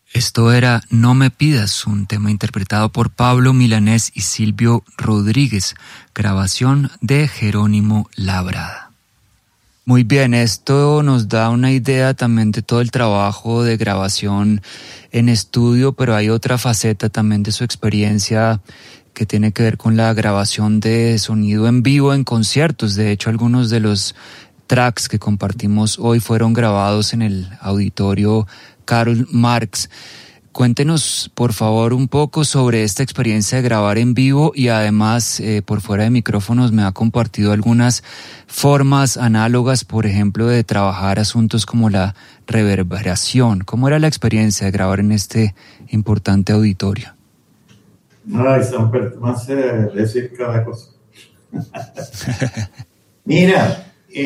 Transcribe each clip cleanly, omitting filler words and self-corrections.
Esto era No me pidas, un tema interpretado por Pablo Milanés y Silvio Rodríguez, grabación de Jerónimo Labrada. Muy bien, esto nos da una idea también de todo el trabajo de grabación en estudio, pero hay otra faceta también de su experiencia que tiene que ver con la grabación de sonido en vivo en conciertos. De hecho, algunos de los tracks que compartimos hoy fueron grabados en el auditorio Karl Marx. Cuéntenos, por favor, un poco sobre esta experiencia de grabar en vivo y además, por fuera de micrófonos, me ha compartido algunas formas análogas, por ejemplo, de trabajar asuntos como la reverberación. ¿Cómo era la experiencia de grabar en este importante auditorio? Ay, Samper, me hace decir cada cosa. Mira,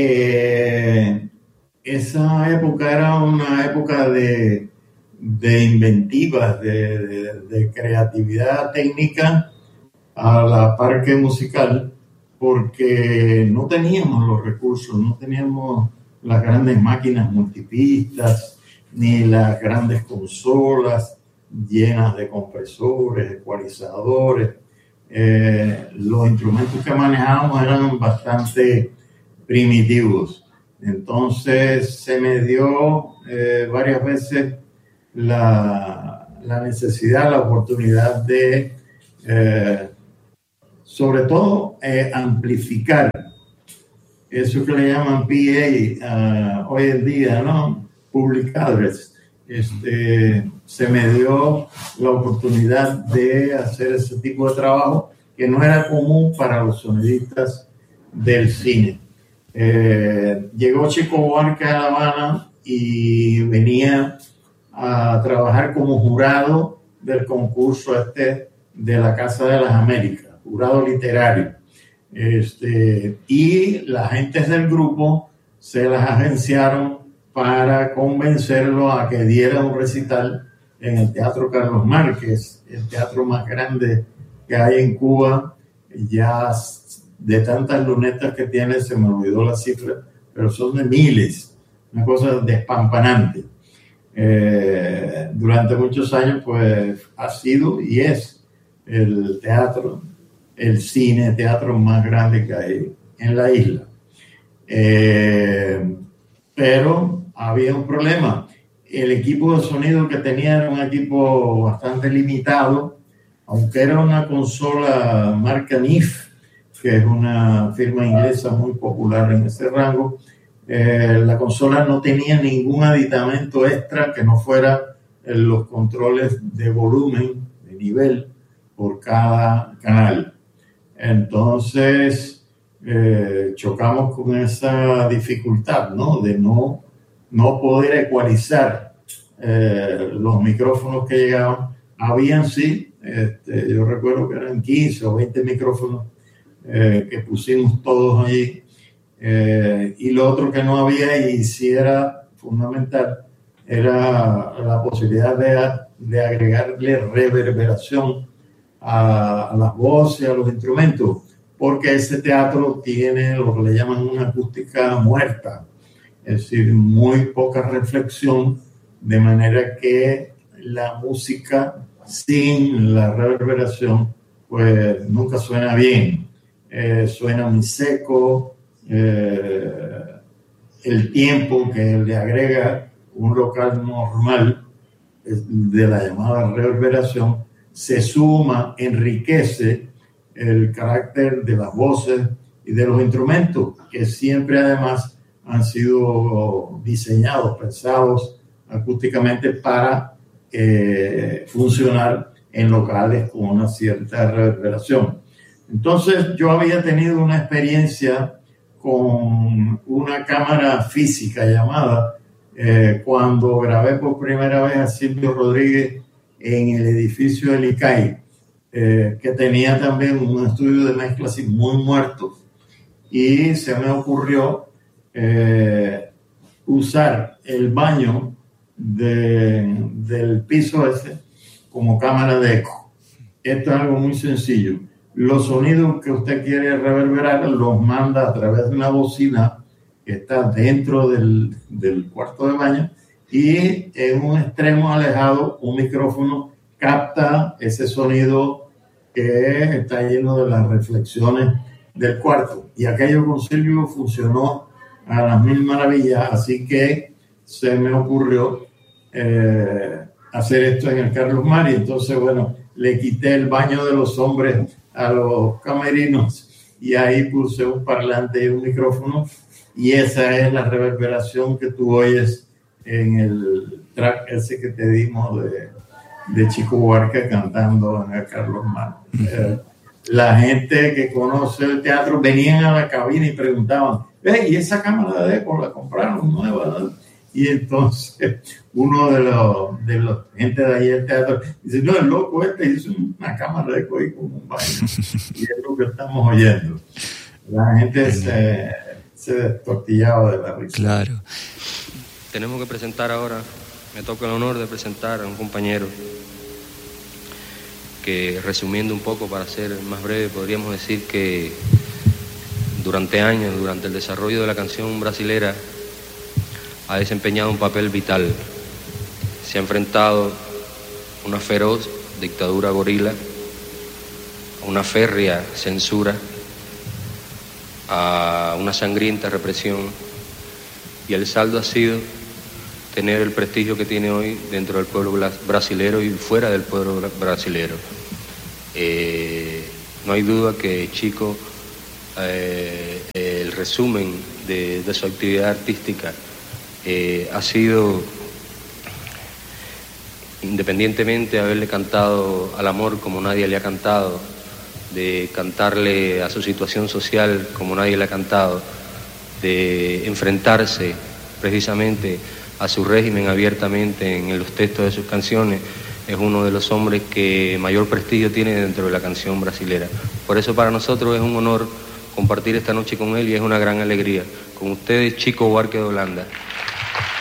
esa época era una época de inventivas, de creatividad técnica a la par que musical, porque no teníamos los recursos, no teníamos las grandes máquinas multipistas, ni las grandes consolas llenas de compresores, ecualizadores. Los instrumentos que manejábamos eran bastante primitivos. Entonces se me dio varias veces la necesidad, la oportunidad de, sobre todo, amplificar eso que le llaman PA hoy en día, ¿no? Public Address. Se me dio la oportunidad de hacer ese tipo de trabajo que no era común para los sonidistas del cine. Llegó Chico Buarque a La Habana y venía a trabajar como jurado del concurso de la Casa de las Américas, jurado literario. Y las gentes del grupo se las agenciaron para convencerlo a que diera un recital en el Teatro Carlos Márquez, el teatro más grande que hay en Cuba. Ya de tantas lunetas que tiene, se me olvidó la cifra, pero son de miles, una cosa despampanante. Durante muchos años, pues, ha sido y es el teatro, el cine, teatro más grande que hay en la isla. Pero había un problema. El equipo de sonido que tenía era un equipo bastante limitado, aunque era una consola marca NIF, que es una firma inglesa muy popular en ese rango. La consola no tenía ningún aditamento extra que no fuera los controles de volumen, de nivel, por cada canal. Entonces, chocamos con esa dificultad, ¿no? De no poder ecualizar los micrófonos que llegaban. Habían, sí, yo recuerdo que eran 15 o 20 micrófonos que pusimos todos allí. Y lo otro que no había, y sí era fundamental, era la posibilidad de agregarle reverberación a las voces, a los instrumentos, porque ese teatro tiene lo que le llaman una acústica muerta, es decir, muy poca reflexión, de manera que la música sin la reverberación pues nunca suena bien, suena muy seco. El tiempo que le agrega un local normal de la llamada reverberación se suma, enriquece el carácter de las voces y de los instrumentos, que siempre además han sido diseñados, pensados acústicamente para funcionar en locales con una cierta reverberación. Entonces yo había tenido una experiencia con una cámara física llamada cuando grabé por primera vez a Silvio Rodríguez en el edificio del ICAI, que tenía también un estudio de mezclas muy muerto, y se me ocurrió usar el baño del piso ese como cámara de eco. Esto es algo muy sencillo. Los sonidos que usted quiere reverberar los manda a través de una bocina que está dentro del cuarto de baño, y en un extremo alejado un micrófono capta ese sonido que está lleno de las reflexiones del cuarto. Y aquello con Silvio funcionó a las mil maravillas, así que se me ocurrió hacer esto en el Carlos Mari. Entonces, bueno, le quité el baño de los hombres a los camerinos y ahí puse un parlante y un micrófono, y esa es la reverberación que tú oyes en el track ese que te dimos de Chico Buarque cantando en el Carlos Mari. La gente que conoce el teatro venían a la cabina y preguntaban, ¿y esa cámara de eco la compraron nueva, ¿no? Y entonces uno de los gente de ahí del teatro dice, no, el loco hizo una cámara de eco ahí con un baño. Y es lo que estamos oyendo. La gente se destortillaba de la risa. Claro. Tenemos que presentar ahora, me toca el honor de presentar a un compañero que, resumiendo un poco para ser más breve, podríamos decir que durante años, durante el desarrollo de la canción brasilera, ha desempeñado un papel vital. Se ha enfrentado a una feroz dictadura gorila, a una férrea censura, a una sangrienta represión, y el saldo ha sido tener el prestigio que tiene hoy dentro del pueblo brasilero y fuera del pueblo brasilero. No hay duda que Chico, el resumen de su actividad artística ha sido, independientemente de haberle cantado al amor como nadie le ha cantado, de cantarle a su situación social como nadie le ha cantado, de enfrentarse precisamente a su régimen abiertamente en los textos de sus canciones, es uno de los hombres que mayor prestigio tiene dentro de la canción brasilera. Por eso para nosotros es un honor compartir esta noche con él y es una gran alegría. Con ustedes, Chico Buarque de Holanda.